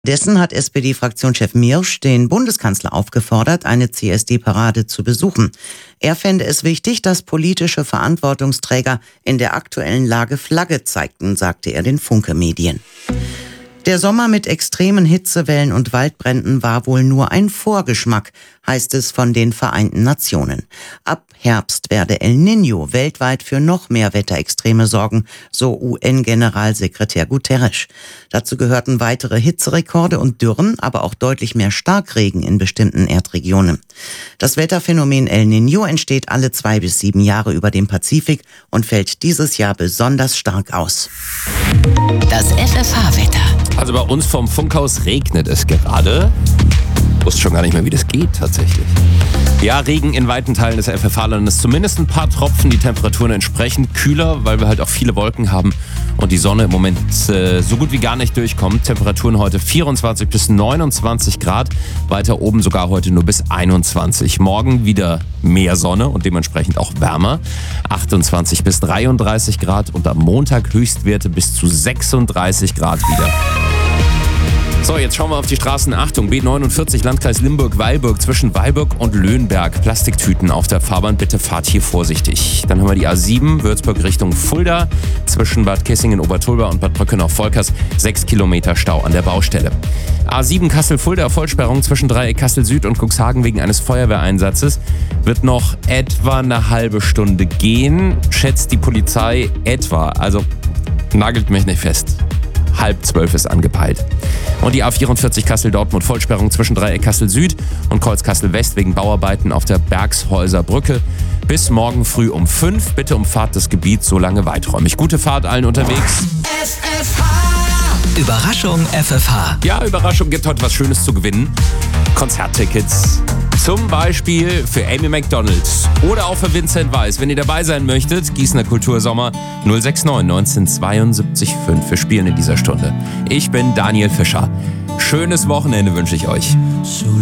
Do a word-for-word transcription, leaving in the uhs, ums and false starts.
Dessen hat S P D-Fraktionschef Mirsch den Bundeskanzler aufgefordert, eine C S D-Parade zu besuchen. Er fände es wichtig, dass politische Verantwortungsträger in der aktuellen Lage Flagge zeigten, sagte er den Funke-Medien. Der Sommer mit extremen Hitzewellen und Waldbränden war wohl nur ein Vorgeschmack, heißt es von den Vereinten Nationen. Ab Herbst werde El Niño weltweit für noch mehr Wetterextreme sorgen, so U N-Generalsekretär Guterres. Dazu gehörten weitere Hitzerekorde und Dürren, aber auch deutlich mehr Starkregen in bestimmten Erdregionen. Das Wetterphänomen El Niño entsteht alle zwei bis sieben Jahre über dem Pazifik und fällt dieses Jahr besonders stark aus. Das F F H-Wetter. Also bei uns vom Funkhaus regnet es gerade. Ich wusste schon gar nicht mehr, wie das geht tatsächlich. Ja, Regen in weiten Teilen des F F H-Landes. Zumindest ein paar Tropfen, die Temperaturen entsprechend kühler, weil wir halt auch viele Wolken haben und die Sonne im Moment äh, so gut wie gar nicht durchkommt. Temperaturen heute vierundzwanzig bis neunundzwanzig Grad, weiter oben sogar heute nur bis einundzwanzig. Morgen wieder mehr Sonne und dementsprechend auch wärmer. achtundzwanzig bis dreiunddreißig Grad und am Montag Höchstwerte bis zu sechsunddreißig Grad wieder. So, jetzt schauen wir auf die Straßen. Achtung, B neunundvierzig, Landkreis Limburg-Weilburg, zwischen Weilburg und Löhnberg. Plastiktüten auf der Fahrbahn, bitte fahrt hier vorsichtig. Dann haben wir die A sieben, Würzburg Richtung Fulda, zwischen Bad Kissingen-Obertolba und Bad Brückenau-Volkers, sechs Kilometer Stau an der Baustelle. A sieben Kassel-Fulda, Vollsperrung zwischen Dreieck Kassel-Süd und Cuxhagen wegen eines Feuerwehreinsatzes. Wird noch etwa eine halbe Stunde gehen, schätzt die Polizei etwa. Also nagelt mich nicht fest. Halb zwölf ist angepeilt. Und die A vierundvierzig Kassel-Dortmund, Vollsperrung zwischen Dreieck Kassel-Süd und Kreuz Kassel-West wegen Bauarbeiten auf der Bergshäuser Brücke. Bis morgen früh um fünf. Bitte umfahrt das Gebiet so lange weiträumig. Gute Fahrt allen unterwegs. F F H. Überraschung F F H. Ja, Überraschung, gibt heute was Schönes zu gewinnen. Konzerttickets. Zum Beispiel für Amy Macdonald oder auch für Vincent Weiss. Wenn ihr dabei sein möchtet, Gießener Kultursommer null sechs neun neunzehnhundertzweiundsiebzig fünf. Wir spielen in dieser Stunde. Ich bin Daniel Fischer. Schönes Wochenende wünsche ich euch.